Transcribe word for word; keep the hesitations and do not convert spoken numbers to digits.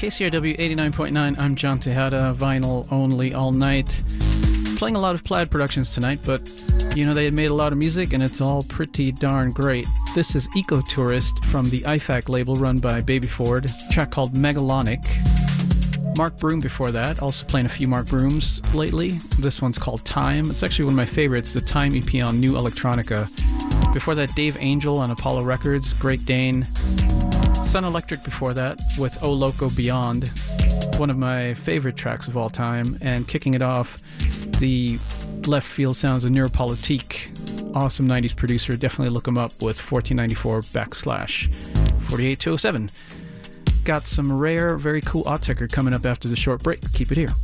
K C R W eighty-nine point nine, I'm John Tejada, vinyl only all night. Playing a lot of Plaid productions tonight, but you know, they had made a lot of music and it's all pretty darn great. This is Eco Tourist from the I FAC label run by Baby Ford, a track called Megalonic. Mark Broom before that, also playing a few Mark Brooms lately. This one's called Time. It's actually one of my favorites, the Time E P on New Electronica. Before that, Dave Angel on Apollo Records, Great Dane. Sun Electric before that with O Loco Beyond, one of my favorite tracks of all time. And kicking it off, the left field sounds of Neuropolitique. Awesome nineties producer, definitely look him up with fourteen ninety-four backslash forty-eight two oh seven. Got some rare, very cool Autechre coming up after the short break. Keep it here.